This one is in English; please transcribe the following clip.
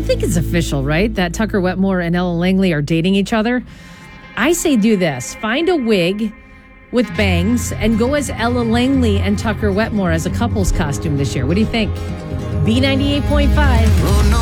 think it's official, right? That Tucker Wetmore and Ella Langley are dating each other. I say do this. Find a wig with bangs and go as Ella Langley and Tucker Wetmore as a couple's costume this year. What do you think? B98.5. Oh, no.